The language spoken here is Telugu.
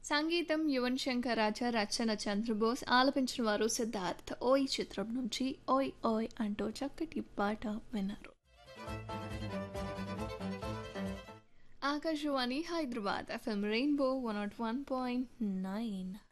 సంగీతం యువన్ శంకర్ రాజా, రచన చంద్రబోస్, ఆలపించిన వారు సిద్ధార్థ్. ఓయ్ చిత్రం నుంచి ఓయ్ ఓయ్ అంటూ చక్కటి పాట విన్నారు. Akashvani Hyderabad FM rainbow 101.9.